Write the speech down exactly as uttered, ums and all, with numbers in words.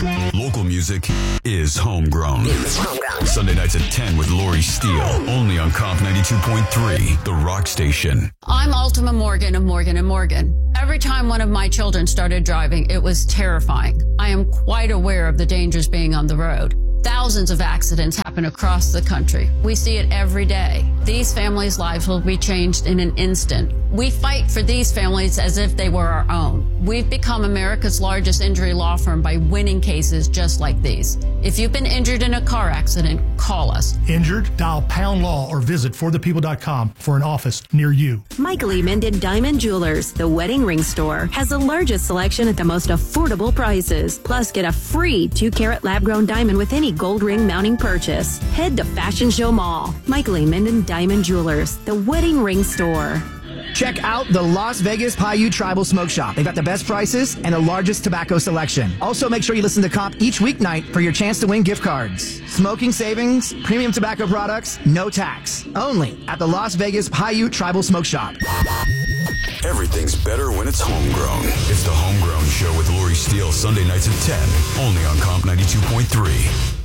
Local music is homegrown. homegrown. Sunday nights at ten with Lori Steele. Only on Comp ninety-two point three, the rock station. I'm Ultima Morgan of Morgan and Morgan. Every time one of my children started driving, it was terrifying. I am quite aware of the dangers being on the road. Thousands of accidents happen across the country. We see it every day. These families' lives will be changed in an instant. We fight for these families as if they were our own. We've become America's largest injury law firm by winning cases just like these. If you've been injured in a car accident, call us. Injured? Dial pound law or visit for the people dot com for an office near you. Michael E. Menden Diamond Jewelers, the wedding ring store, has the largest selection at the most affordable prices. Plus, get a free two carat lab-grown diamond with any gold ring mounting purchase. Head to Fashion Show Mall. Michael E. Menden Diamond Jewelers, the wedding ring store. Check out the Las Vegas Paiute Tribal Smoke Shop. They've got the best prices and the largest tobacco selection. Also, make sure you listen to Comp each weeknight for your chance to win gift cards. Smoking savings, premium tobacco products, no tax. Only at the Las Vegas Paiute Tribal Smoke Shop. Everything's better when it's homegrown. It's the Homegrown Show with Lori Steele, Sunday nights at ten. Only on Comp ninety-two point three.